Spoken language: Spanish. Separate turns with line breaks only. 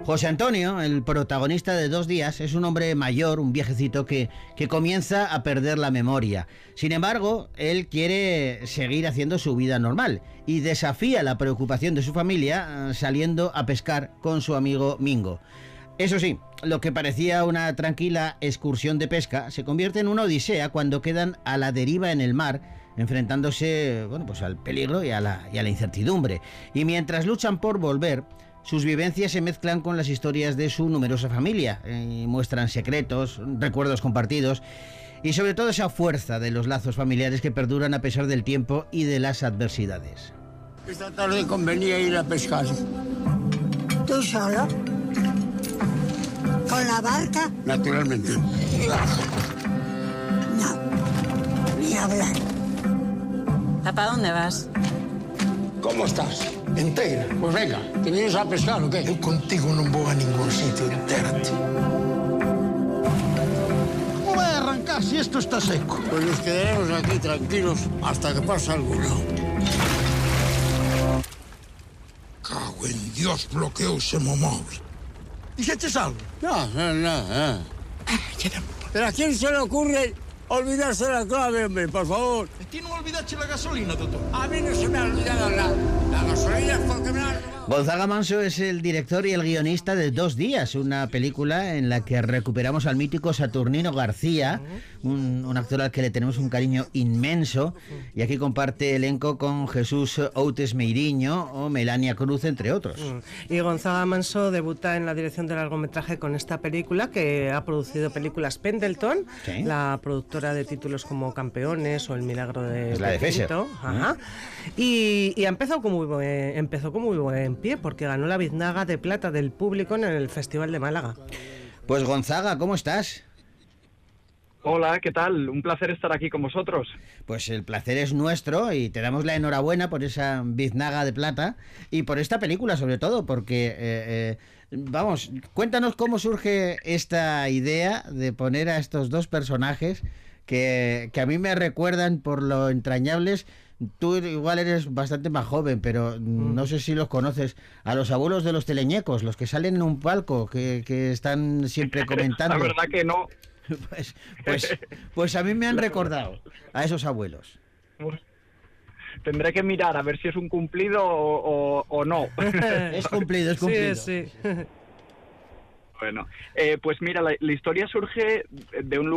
José Antonio, el protagonista de 2 días, es un hombre mayor, un viejecito que comienza a perder la memoria. Sin embargo, él quiere seguir haciendo su vida normal y desafía la preocupación de su familia saliendo a pescar con su amigo Mingo. Eso sí, lo que parecía una tranquila excursión de pesca se convierte en una odisea cuando quedan a la deriva en el mar, enfrentándose, pues al peligro y a la incertidumbre. Y mientras luchan por volver, sus vivencias se mezclan con las historias de su numerosa familia, muestran secretos, recuerdos compartidos y sobre todo esa fuerza de los lazos familiares que perduran a pesar del tiempo y de las adversidades.
Esta tarde convenía ir a pescar.
¿Tú solo? ¿Con la barca?
Naturalmente.
No, ni hablar.
¿Para dónde vas?
¿Cómo estás? Entera. Pues venga, ¿te vienes a pescar o qué?
Yo contigo no voy a ningún sitio, entérate.
¿Cómo va a arrancar si esto está seco?
Pues nos quedaremos aquí tranquilos hasta que pase alguno.
Cago en Dios, bloqueo ese móvil.
¿Dices algo?
No. ¿Pero a quién se le ocurre olvidarse la clave, hombre, por favor?
¿A ti no olvidaste la gasolina, doctor?
A mí no se me ha olvidado nada. La gasolina es porque me la han robado.
Gonzaga Manso es el director y el guionista de 2 días, una película en la que recuperamos al mítico Saturnino García, un actor al que le tenemos un cariño inmenso, y aquí comparte elenco con Jesús Outes Meiriño o Melania Cruz, entre otros.
Y Gonzaga Manso debuta en la dirección de largometraje con esta película, que ha producido películas Pendleton,
¿Sí?
La productora de títulos como Campeones o El milagro de
Es la de Fesser.
Ajá. Y empezó con muy buen pie, porque ganó la Biznaga de Plata del público en el Festival de Málaga.
Pues Gonzaga, ¿cómo estás?
Hola, ¿qué tal? Un placer estar aquí con vosotros.
Pues el placer es nuestro y te damos la enhorabuena por esa Biznaga de Plata y por esta película sobre todo, porque, cuéntanos cómo surge esta idea de poner a estos 2 personajes que a mí me recuerdan por lo entrañables. Tú igual eres bastante más joven, pero no sé si los conoces, a los abuelos de los teleñecos, los que salen en un palco, que están siempre comentando.
La verdad que no.
Pues a mí me han recordado a esos abuelos.
Tendré que mirar a ver si es un cumplido o no.
Es cumplido.
Sí.
Bueno, pues mira, la historia surge de un